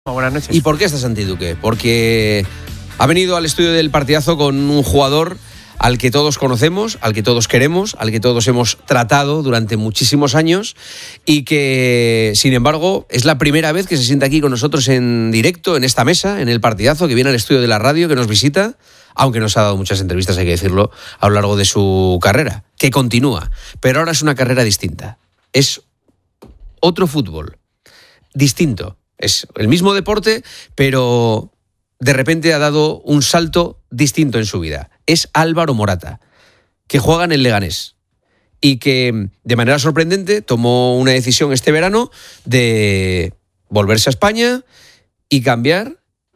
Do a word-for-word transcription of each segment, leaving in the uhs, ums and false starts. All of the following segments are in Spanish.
Buenas noches. ¿Y por qué está Santi Duque? Porque ha venido al estudio del Partidazo con un jugador al que todos conocemos, al que todos queremos, al que todos hemos tratado durante muchísimos años y que, sin embargo, es la primera vez que se sienta aquí con nosotros en directo, en esta mesa, en el Partidazo, que viene al estudio de la radio, que nos visita, aunque nos ha dado muchas entrevistas, hay que decirlo, a lo largo de su carrera, que continúa. Pero ahora es una carrera distinta. Es otro fútbol, distinto. Es el mismo deporte, pero de repente ha dado un salto distinto en su vida. Es Álvaro Morata, que juega en el Leganés y que, de manera sorprendente, tomó una decisión este verano de volverse a España y cambiar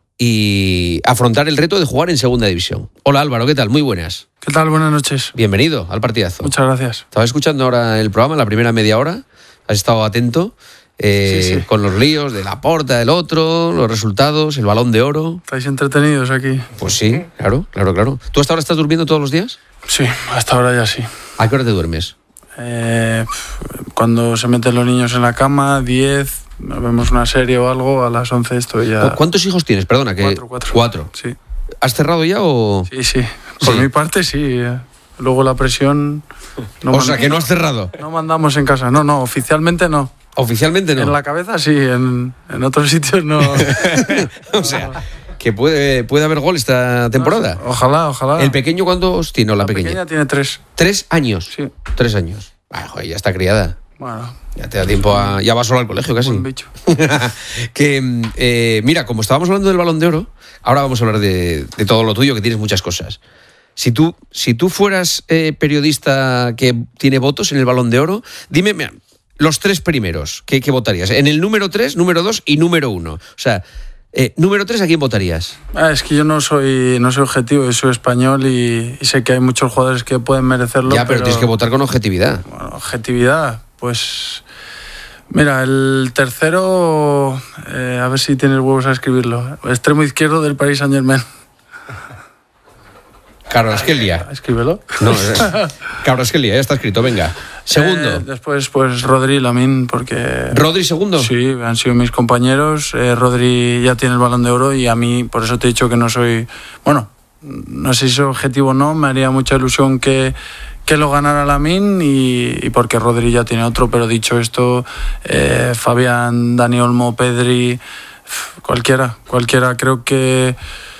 y afrontar el reto de jugar en Segunda División. Hola Álvaro, ¿qué tal? Muy buenas. ¿Qué tal? Buenas noches. Bienvenido al Partidazo. Muchas gracias. Estaba escuchando ahora el programa, la primera media hora. Has estado atento. Eh, sí, sí. Con los líos de Laporta, del otro, los resultados, el Balón de Oro. ¿Estáis entretenidos aquí? Pues sí, claro, claro, claro. ¿Tú hasta ahora estás durmiendo todos los días? Sí, hasta ahora ya sí. ¿A qué hora te duermes? Eh, cuando se meten los niños en la cama, diez, vemos una serie o algo, a las once estoy ya... ¿Cuántos hijos tienes? Perdona, que... Cuatro, cuatro. Cuatro. Sí. ¿Has cerrado ya o...? Sí, sí. Por sí. mi parte sí. Luego la presión... No o mand... sea, que no has cerrado. No mandamos en casa. No, no, oficialmente no. Oficialmente no. En la cabeza sí, en, en otros sitios no. O sea, que puede, puede haber gol esta temporada. No, ojalá, ojalá. ¿El pequeño cuántos tiene? No, la, la pequeña. pequeña tiene tres. ¿Tres años? Sí. Tres años. Ah, joder, ya está criada. Bueno. Ya te da tiempo a... Ya va solo al colegio casi. Buen bicho. Que, eh, mira, como estábamos hablando del Balón de Oro, ahora vamos a hablar de, de todo lo tuyo, que tienes muchas cosas. Si tú, si tú fueras eh, periodista que tiene votos en el Balón de Oro, dime... Mira, los tres primeros, ¿qué, qué votarías? En el número tres, número dos y número uno. O sea, eh, número tres, ¿a quién votarías? Ah, es que yo no soy, no soy objetivo, yo soy español y, y sé que hay muchos jugadores que pueden merecerlo. Ya, pero, pero tienes que votar con objetividad. Bueno, objetividad, pues... Mira, el tercero, eh, a ver si tienes huevos a escribirlo. Extremo izquierdo del Paris Saint-Germain. Kvaratskhelia. Escríbelo. No, Kvaratskhelia, ya está escrito, venga. Segundo. Eh, después, pues Rodri y Lamine, porque... ¿Rodri segundo? Sí, han sido mis compañeros. Eh, Rodri ya tiene el Balón de Oro y a mí, por eso te he dicho que no soy... Bueno, no sé si es objetivo o no, me haría mucha ilusión que, que lo ganara Lamine y, y porque Rodri ya tiene otro, pero dicho esto, eh, Fabián, Dani Olmo, Pedri, cualquiera, cualquiera, creo que...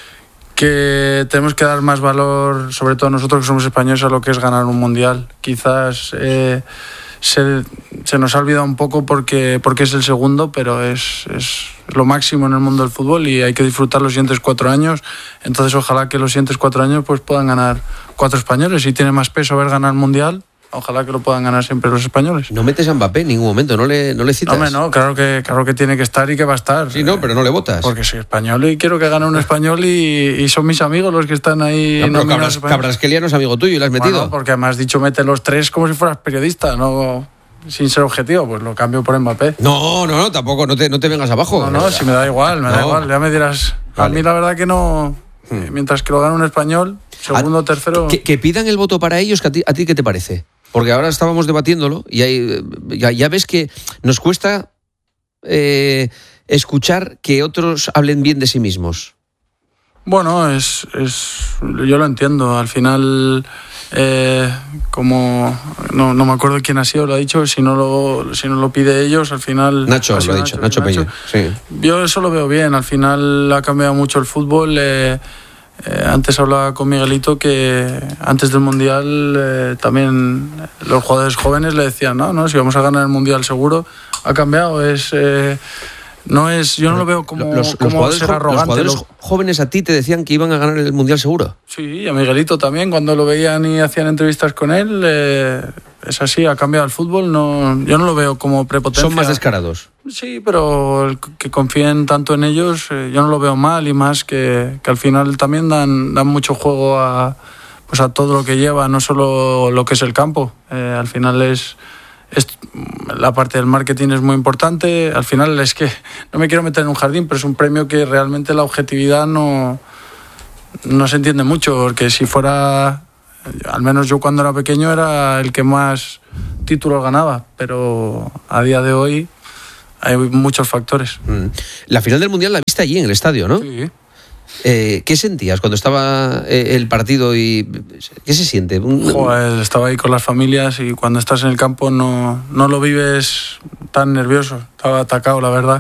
que tenemos que dar más valor, sobre todo nosotros que somos españoles, a lo que es ganar un mundial. Quizás eh, se, se nos ha olvidado un poco porque, porque es el segundo, pero es, es lo máximo en el mundo del fútbol y hay que disfrutar los siguientes cuatro años. Entonces ojalá que los siguientes cuatro años pues, puedan ganar cuatro españoles. Si tiene más peso ver ganar el mundial, ojalá que lo puedan ganar siempre los españoles. No metes a Mbappé en ningún momento, no le, no le citas. No, no, claro que, claro que tiene que estar y que va a estar. Sí, no, pero no le votas. Porque soy español y quiero que gane un español y, y son mis amigos los que están ahí. No, pero Kvaratskhelia no es amigo tuyo y lo has metido. Bueno, porque me has dicho mete los tres como si fueras periodista, no sin ser objetivo, pues lo cambio por Mbappé. No, no, no, tampoco, no te, no te vengas abajo. No, no, si me da igual, me no. da igual, ya me dirás. Vale. A mí la verdad que no, hmm. mientras que lo gane un español, segundo o tercero... Que, que pidan el voto para ellos, que a ti, ¿a ti qué te parece? Porque ahora estábamos debatiéndolo y hay, ya, ya ves que nos cuesta eh, escuchar que otros hablen bien de sí mismos. Bueno, es, es yo lo entiendo. Al final, eh, como no, no me acuerdo quién ha sido, lo ha dicho, si no lo, si no lo pide ellos, al final... Nacho lo ha dicho, Nacho, Nacho Peña. Sí. Yo eso lo veo bien, al final ha cambiado mucho el fútbol. Eh, Eh, antes hablaba con Miguelito que antes del Mundial eh, también los jugadores jóvenes le decían no, no, si vamos a ganar el Mundial seguro. Ha cambiado, es eh, no es, yo no lo veo como, los, como los jugadores, ser arrogante. ¿Los jugadores jóvenes a ti te decían que iban a ganar el Mundial seguro? Sí, y a Miguelito también, cuando lo veían y hacían entrevistas con él, eh, es así, ha cambiado el fútbol. No, yo no lo veo como prepotencia. Son más descarados. Sí, pero el que confíen tanto en ellos, eh, yo no lo veo mal y más que, que al final también dan, dan mucho juego a, pues a todo lo que lleva, no solo lo que es el campo. Eh, al final es, es la parte del marketing es muy importante. Al final es que no me quiero meter en un jardín, pero es un premio que realmente la objetividad no, no se entiende mucho, porque si fuera... Al menos yo cuando era pequeño era el que más títulos ganaba, pero a día de hoy hay muchos factores. Mm. La final del Mundial la viste allí en el estadio, ¿no? Sí. Eh, ¿Qué sentías cuando estaba eh, el partido y qué se siente? Joder, estaba ahí con las familias y cuando estás en el campo no, no lo vives tan nervioso. Estaba atacado, la verdad,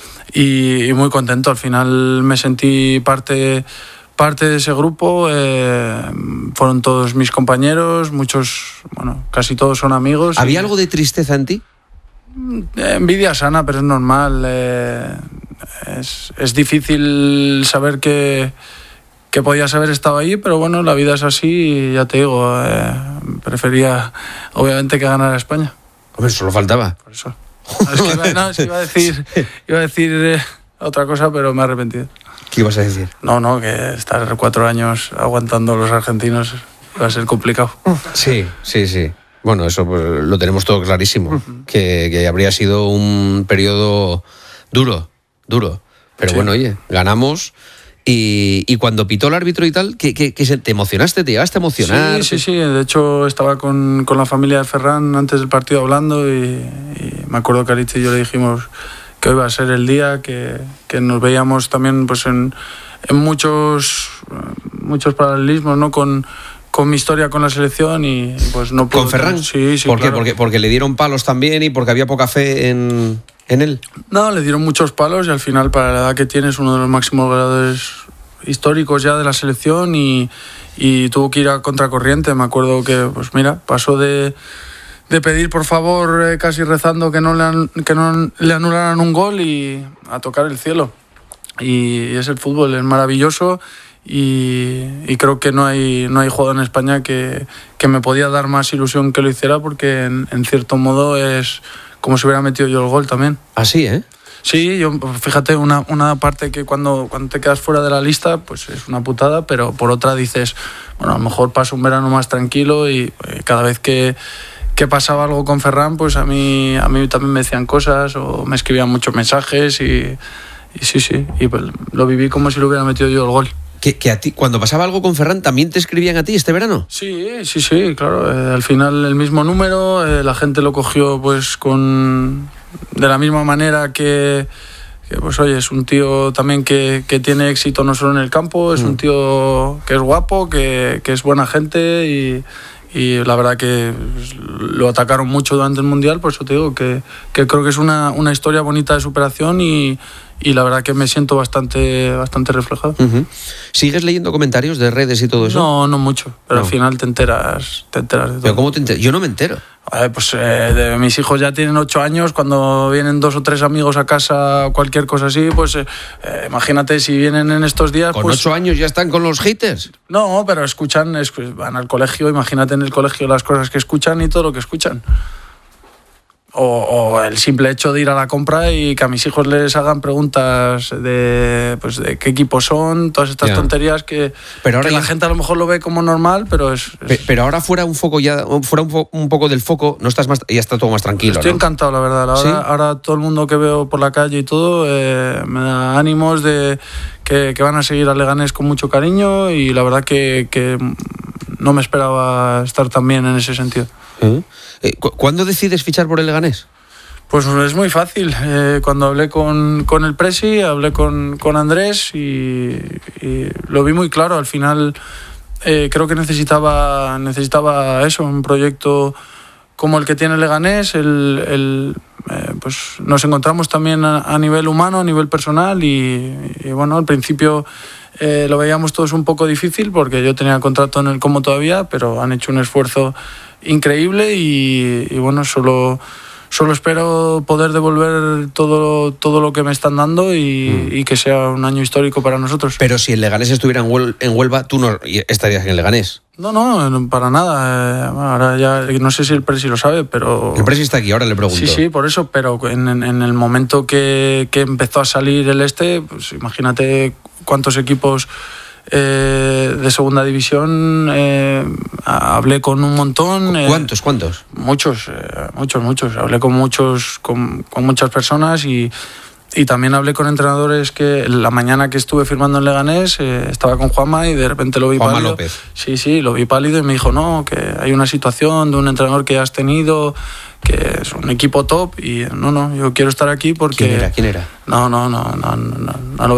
y, y muy contento. Al final me sentí parte, parte de ese grupo. Eh, fueron todos mis compañeros, muchos, bueno, casi todos son amigos. ¿Había y, algo de tristeza en ti? Envidia sana, pero es normal. Eh, es, es difícil saber que, que podías haber estado ahí, pero bueno, la vida es así y ya te digo, eh, prefería obviamente que ganara España. Hombre, solo faltaba. Por eso. Es que iba, no, es que iba a decir, iba a decir eh, otra cosa, pero me he arrepentido. ¿Qué ibas a decir? No, no, que estar cuatro años aguantando a los argentinos va a ser complicado. Sí, sí, sí. Bueno, eso pues, lo tenemos todo clarísimo, uh-huh. que, que habría sido un periodo duro, duro. Pero sí. Bueno, oye, ganamos y, y cuando pitó el árbitro y tal, ¿qué, qué, qué se, ¿te emocionaste? ¿Te llegaste a emocionar? Sí, sí, sí. De hecho, estaba con, con la familia de Ferran antes del partido hablando y, y me acuerdo que a Alicia y yo le dijimos que hoy iba a ser el día, que, que nos veíamos también pues en, en muchos, muchos paralelismos, ¿no? Con... con mi historia con la selección y pues no puedo... ¿Con Ferran? Sí, sí, ¿Por qué? claro. Porque, porque le dieron palos también y porque había poca fe en, en él. No, le dieron muchos palos y al final para la edad que tiene es uno de los máximos goleadores históricos ya de la selección y, y tuvo que ir a contracorriente. Me acuerdo que, pues mira, pasó de, de pedir por favor, eh, casi rezando que no, le an, que no le anularan un gol y a tocar el cielo. Y es el fútbol, es maravilloso. Y, y creo que no hay no hay jugador en España que, que me podía dar más ilusión que lo hiciera porque en, en cierto modo es como si hubiera metido yo el gol también. Así, ¿eh? Sí, yo, fíjate, una, una parte que cuando, cuando te quedas fuera de la lista pues es una putada, pero por otra dices, bueno, a lo mejor paso un verano más tranquilo y eh, cada vez que, que pasaba algo con Ferran, pues a mí, a mí también me decían cosas o me escribían muchos mensajes y, y sí, sí, y pues lo viví como si lo hubiera metido yo el gol. Que, que a ti, cuando pasaba algo con Ferran, ¿también te escribían a ti este verano? Sí, sí, sí, claro. Eh, al final el mismo número, eh, la gente lo cogió pues con de la misma manera que, que pues oye, es un tío también que, que tiene éxito no solo en el campo, es mm. un tío que es guapo, que, que es buena gente y, y la verdad que lo atacaron mucho durante el Mundial, por eso te digo que, que creo que es una, una historia bonita de superación y Y la verdad que me siento bastante, bastante reflejado. Uh-huh. ¿Sigues leyendo comentarios de redes y todo eso? No, no mucho, pero no. Al final te enteras, te enteras de todo. ¿Pero cómo te enteras? Yo no me entero. Eh, pues eh, de, mis hijos ya tienen ocho años, cuando vienen dos o tres amigos a casa o cualquier cosa así, pues eh, eh, imagínate si vienen en estos días... ¿Con pues, ocho años ya están con los haters? No, pero escuchan, van al colegio, imagínate en el colegio las cosas que escuchan y todo lo que escuchan. O, o el simple hecho de ir a la compra y que a mis hijos les hagan preguntas de, pues, de qué equipos son, todas estas yeah. tonterías que, pero ahora que ya... la gente a lo mejor lo ve como normal, pero es... es... Pero ahora fuera un foco ya, fuera un, fo- un poco del foco, no estás más, ya está todo más tranquilo. Estoy ¿no? encantado, la verdad. Ahora, ¿sí? ahora todo el mundo que veo por la calle y todo eh, me da ánimos de que, que van a seguir a Leganés con mucho cariño y la verdad que, que no me esperaba estar tan bien en ese sentido. ¿Eh? ¿Cuándo decides fichar por el Leganés? Pues es muy fácil. Eh, cuando hablé con, con el Presi, hablé con, con Andrés y, y lo vi muy claro. Al final eh, creo que necesitaba, necesitaba eso, un proyecto como el que tiene el Leganés. El, el, eh, pues nos encontramos también a, a nivel humano, a nivel personal y, y bueno, al principio eh, lo veíamos todos un poco difícil porque yo tenía contrato en el Como todavía, pero han hecho un esfuerzo increíble y, y bueno, solo, solo espero poder devolver todo, todo lo que me están dando y, mm. y que sea un año histórico para nosotros. Pero si el Leganés estuviera en, Huel- en Huelva, tú no estarías en el Leganés. No, no, para nada. Eh, ahora ya no sé si el Presi lo sabe, pero... El Presi está aquí, ahora le pregunto. Sí, sí, por eso, pero en, en, en el momento que, que empezó a salir el este, pues imagínate cuántos equipos... Eh, de segunda división eh, hablé con un montón. Eh, ¿Cuántos? ¿Cuántos? Muchos, eh, muchos, muchos. Hablé con muchos, con, con muchas personas y, y también hablé con entrenadores que la mañana que estuve firmando en Leganés eh, estaba con Juanma y de repente lo vi Juanma pálido. López. Sí, sí, lo vi pálido y me dijo, no, que hay una situación de un entrenador que has tenido que es un equipo top y no, no, yo quiero estar aquí porque... ¿Quién era? ¿Quién era? No, no, no, no, no, no, no lo